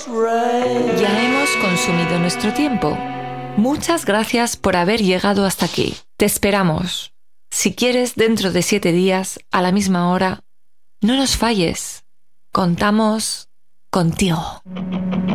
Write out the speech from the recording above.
Ya hemos consumido nuestro tiempo. Muchas gracias por haber llegado hasta aquí. Te esperamos. Si quieres, dentro de 7 días, a la misma hora, no nos falles. Contamos contigo.